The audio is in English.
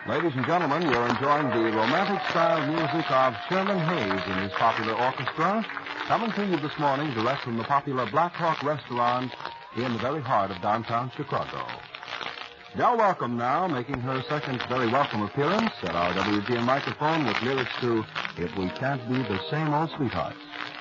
Ladies and gentlemen, you're enjoying the romantic-style music of Sherman Hayes in his popular orchestra, coming to you this morning direct from the popular Black Hawk restaurant in the very heart of downtown Chicago. Del Welcome now, making her second very welcome appearance at our WGN microphone with lyrics to If We Can't Be the Same Old Sweethearts.